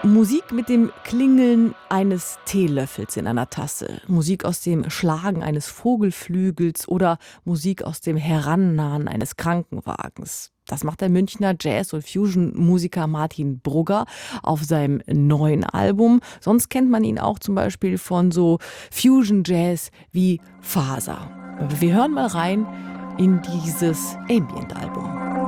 Musik mit dem Klingeln eines Teelöffels in einer Tasse, Musik aus dem Schlagen eines Vogelflügels oder Musik aus dem Herannahen eines Krankenwagens. Das macht der Münchner Jazz- und Fusion-Musiker Martin Brugger auf seinem neuen Album. Sonst kennt man ihn auch zum Beispiel von so Fusion-Jazz wie Faser. Wir hören mal rein in dieses Ambient-Album.